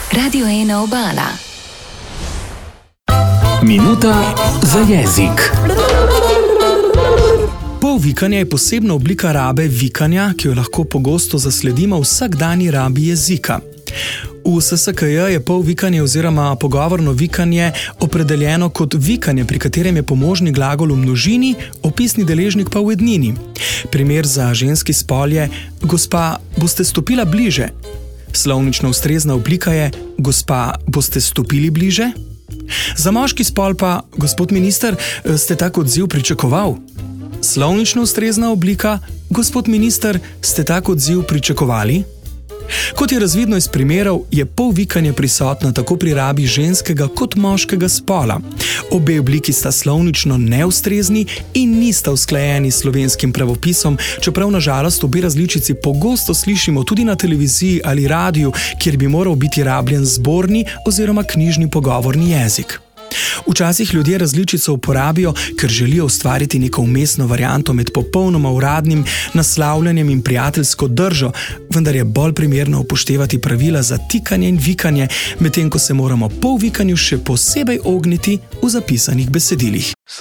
Radio 1 Obala. Minuta za jezik. Polvikanje je posebna oblika rabe vikanja, ki jo lahko pogosto zasledimo v vsakdanji rabi jezika. V SSKJ je polvikanje oziroma pogovorno vikanje opredeljeno kot vikanje, pri katerem je pomožni glagol v množini, opisni deležnik pa v ednini. Primer za ženski spol je: gospa, boste stopila bliže? Slovnično ustrezna oblika je: gospa, boste stopili bliže? Za moški spol pa: gospod minister, ste tak odziv pričakoval? Slovnično ustrezna oblika: gospod minister, ste tak odziv pričakovali? Kot je razvidno iz primerov, je polvikanje prisotno tako pri rabi ženskega kot moškega spola. Obe obliki sta slovnično neustrezni in nista usklajeni s slovenskim pravopisom, čeprav na žalost obe različici pogosto slišimo tudi na televiziji ali radiju, kjer bi moral biti rabljen zborni oziroma knjižni pogovorni jezik. Včasih ljudje različico uporabijo, ker želijo ustvariti neko vmesno varianto med popolnoma uradnim naslavljanjem in prijateljsko držo, vendar je bolj primerno upoštevati pravila za tikanje in vikanje, medtem ko se moramo polvikanju še posebej ogniti v zapisanih besedilih.